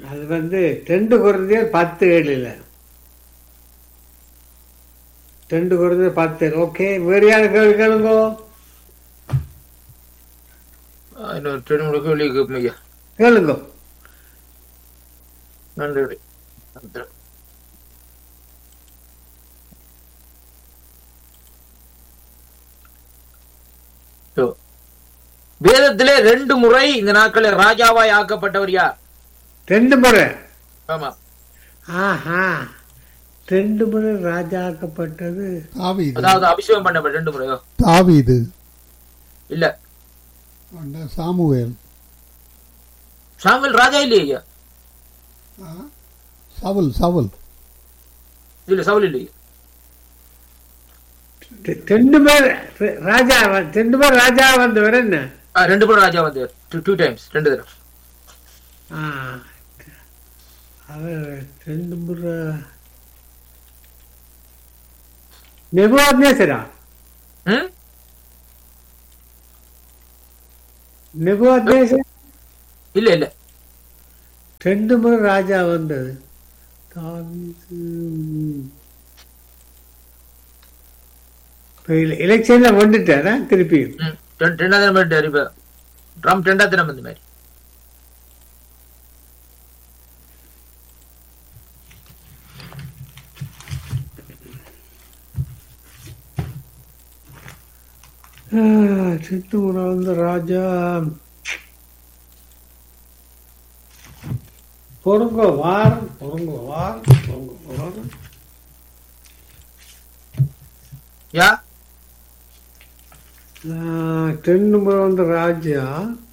அது 2 குறைந்தர் 10:7. 2 குறைந்தர் 10. ஓகே, வேறு யாரு கேளுங்கோ. இன்னொரு 2 3 கேள்வி கேட்போம் ஐயா. கேளுங்கோ. நன்றி. வேதத்திலே 2 முறை இந்த நாட்களில் ராஜாவாய் ஆக்கப்பட்டவர் யார்? 2 முறை. ஆமா. ஆஹா, 2 முறை ராஜா ஆக்கப்பட்டது. அதாவது அபிஷேகம் பண்ணப்பட்ட 2 முறையோ? தாவீது இல்ல. சாமுவேல். சாமுவேல் ராஜா இல்லையா? சவுல். சவுல் இல்ல, சவுல் இல்லையா? 2 பேர் ராஜா. 2 பேர் ராஜா வந்தவர் என்ன? 2 பேர் ராஜா வந்து 2 டைம்ஸ், 2 தடவை. அவர் 2 முறை நெபுகாத்நேசரா? நெபுகாத்நேசர் இல்ல இல்ல. 2 முறை ராஜா வந்தது. எலெக்ஷன்ல வந்துட்டாரா திருப்பி? 2வது தடவை ட்ரம்ப் 2வது தடவை வந்த மாதிரி. சித்தூரா வந்த ராஜா பொறுங்க வாரம். யா 2 முறை வந்த ராஜா